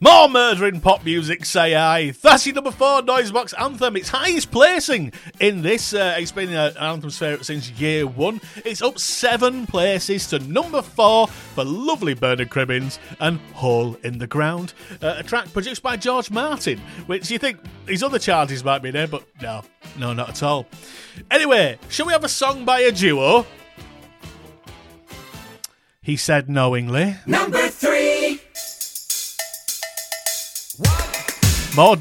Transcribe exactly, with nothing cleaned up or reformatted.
More murdering pop music, say I. That's your number four Noisebox anthem. It's highest placing in this. Uh, it's been an anthem's favourite since year one. It's up seven places to number four for lovely Bernard Cribbins and Hole in the Ground. Uh, a track produced by George Martin, which you think his other charges might be there, but no, no, not at all. Anyway, shall we have a song by a duo? He said knowingly. Number three. More